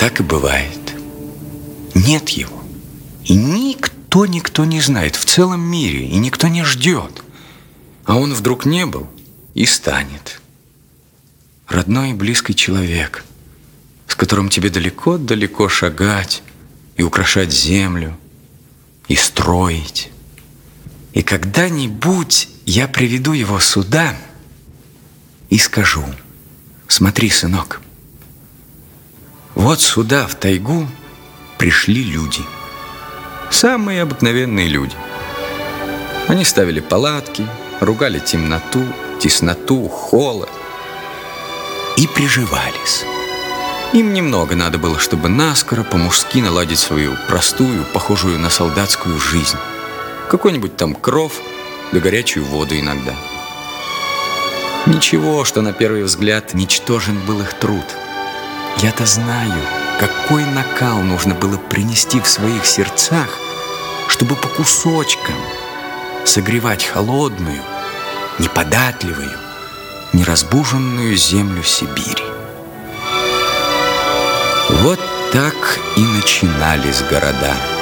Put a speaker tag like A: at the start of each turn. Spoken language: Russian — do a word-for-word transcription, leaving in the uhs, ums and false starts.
A: так и бывает. Нет его. И никто, никто не знает в целом мире, и никто не ждет. А он вдруг не был и станет. Родной и близкий человек, с которым тебе далеко-далеко шагать и украшать землю, и строить. И когда-нибудь я приведу его сюда и скажу: смотри, сынок, вот сюда, в тайгу, пришли люди. Самые обыкновенные люди. Они ставили палатки, ругали темноту, тесноту, холод и приживались. Им немного надо было, чтобы наскоро по-мужски наладить свою простую, похожую на солдатскую жизнь. Какой-нибудь там кров, да горячую воду иногда. Ничего, что на первый взгляд ничтожен был их труд. Я-то знаю, какой накал нужно было принести в своих сердцах, чтобы по кусочкам согревать холодную, неподатливую, неразбуженную землю Сибири. Вот так и начинались города.